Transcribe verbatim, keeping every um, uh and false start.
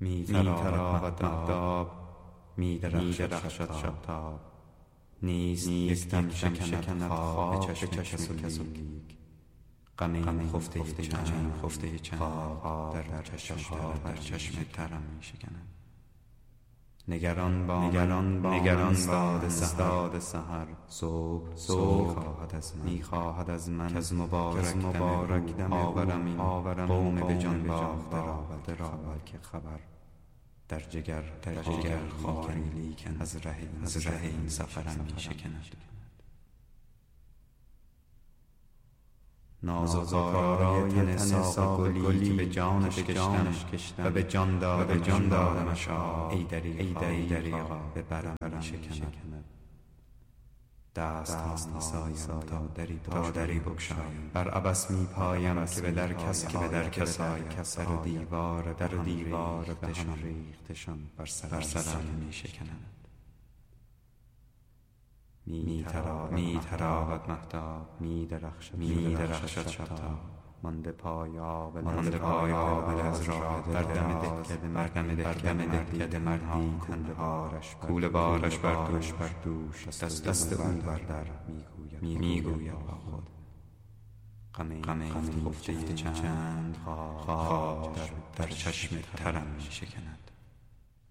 می تراود مهتاب، می درخشد شبتاب. نیست یک دم شکند خواب چشم کسولیک. غم خفته چند خفته چند در چشم در چشم ترم می شکند. نگران با نگران با نگران باد استاد سحر. صبح صبح خواهد از من می خواهد از من که از مبارک مبارک دم آورم این قوم به جان باخته را که خبر در جگر در جگر خاری لیکن از ره از ره این سفرم می شکند. ناز و زارای تن ساق گلی که به جانش کشتم و به جان دادم جان دادمش ای دریغا به برم می شکند. دست ها می سایم تا دری بگشایم. بر عبث می پایم که به در کس که به در کس آیم. در و دیوار در و دیوار دهان ریختشان بر سرم می شکند. می تراود مهتاب، می درخشد شبتاب. مانده پای آبله از راه در دم دهکده مردی کوله بارش کوله بارش بر دوش دست او بر در می گوید با خود غم خفته چند خواب در چشم ترم می شکند.